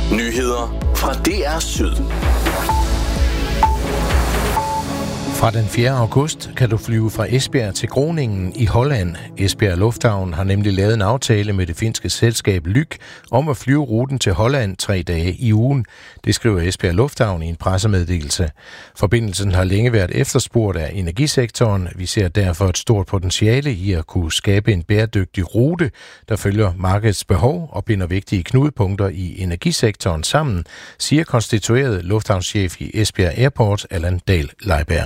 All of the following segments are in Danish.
Nyheder fra DR Syd. Fra den 4. august kan du flyve fra Esbjerg til Groningen i Holland. Esbjerg Lufthavn har nemlig lavet en aftale med det finske selskab Lyk om at flyve ruten til Holland 3 dage i ugen. Det skriver Esbjerg Lufthavn i en pressemeddelelse. Forbindelsen har længe været efterspurgt af energisektoren. Vi ser derfor et stort potentiale i at kunne skabe en bæredygtig rute, der følger markedets behov og binder vigtige knudepunkter i energisektoren sammen, siger konstitueret lufthavnschef i Esbjerg Airport, Allan Dahl Leiberg.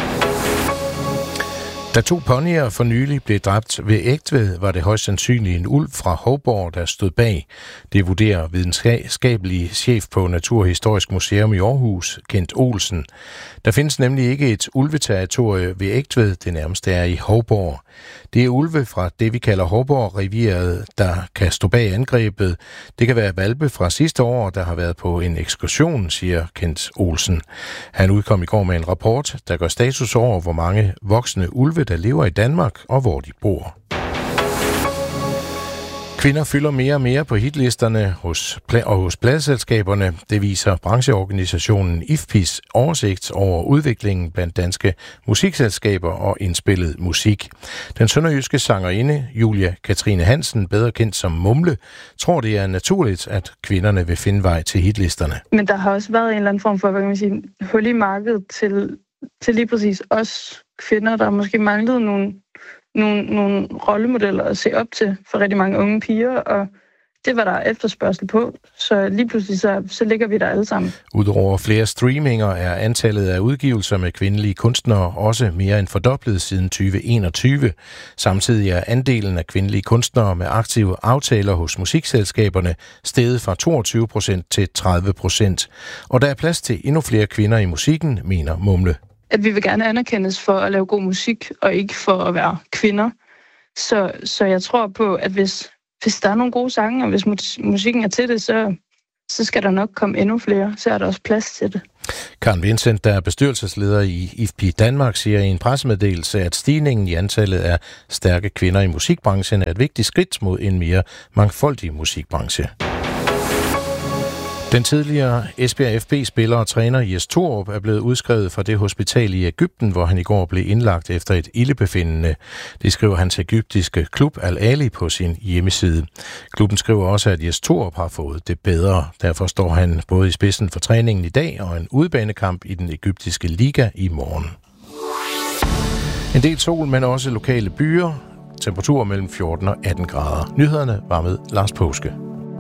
Da 2 ponyer for nylig blev dræbt ved Egtved, var det højst sandsynligt en ulv fra Hovborg, der stod bag. Det vurderer videnskabelig chef på Naturhistorisk Museum i Aarhus, Kent Olsen. Der findes nemlig ikke et ulveterritorie ved Egtved, det nærmeste er i Hovborg. Det er ulve fra det, vi kalder Hovborg-revieret, der kan stå bag angrebet. Det kan være hvalpe fra sidste år, der har været på en ekskursion, siger Kent Olsen. Han udkom i går med en rapport, der gør status over, hvor mange voksne ulve, der lever i Danmark, og hvor de bor. Kvinder fylder mere og mere på hitlisterne hos pladeselskaberne. Det viser brancheorganisationen IFPI's oversigt over udviklingen blandt danske musikselskaber og indspillet musik. Den sønderjyske sangerinde Julia Katrine Hansen, bedre kendt som Mumle, tror det er naturligt, at kvinderne vil finde vej til hitlisterne. Men der har også været en eller anden form for, hvad kan man sige, hul i markedet til lige præcis os kvinder, der måske manglede nogle rollemodeller at se op til for rigtig mange unge piger, og det var der efterspørgsel på, så lige pludselig så ligger vi der alle sammen. Udover flere streaminger er antallet af udgivelser med kvindelige kunstnere også mere end fordoblet siden 2021. Samtidig er andelen af kvindelige kunstnere med aktive aftaler hos musikselskaberne steget fra 22% til 30%. Og der er plads til endnu flere kvinder i musikken, mener Mumle. At vi vil gerne anerkendes for at lave god musik, og ikke for at være kvinder. Så jeg tror på, at hvis der er nogle gode sange, og hvis musikken er til det, så skal der nok komme endnu flere. Så er der også plads til det. Karen Vincent, der er bestyrelsesleder i IFPI Danmark, siger i en pressemeddelelse, at stigningen i antallet af stærke kvinder i musikbranchen er et vigtigt skridt mod en mere mangfoldig musikbranche. Den tidligere Esbjerg FB-spiller og træner Jes Torup er blevet udskrevet fra det hospital i Egypten, hvor han i går blev indlagt efter et ildebefindende. Det skriver hans egyptiske klub Al Ahly på sin hjemmeside. Klubben skriver også, at Jes Torup har fået det bedre. Derfor står han både i spidsen for træningen i dag og en udbanekamp i den egyptiske liga i morgen. En del sol, men også lokale byer. Temperaturer mellem 14 og 18 grader. Nyhederne var med Lars Påske.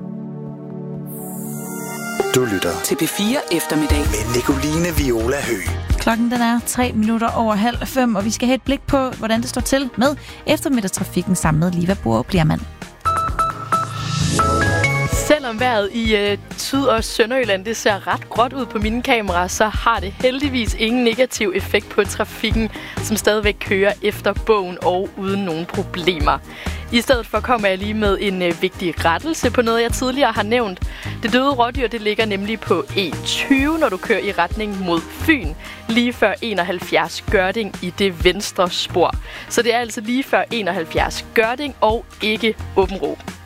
Du lytter til P4 Eftermiddag med Nicoline Viola Høgh. Klokken den er 5:03, og vi skal have et blik på, hvordan det står til med eftermiddagstrafikken sammen med Liva Borup Bjermann. Selvom vejret i Syd- og Sønderjylland det ser ret gråt ud på mine kameraer, så har det heldigvis ingen negativ effekt på trafikken, som stadigvæk kører efter bogen og uden nogen problemer. I stedet for kommer jeg lige med en vigtig rettelse på noget, jeg tidligere har nævnt. Det døde rådyr det ligger nemlig på E20, når du kører i retning mod Fyn, lige før 71 Gørding i det venstre spor. Så det er altså lige før 71 Gørding og ikke Åbenrå.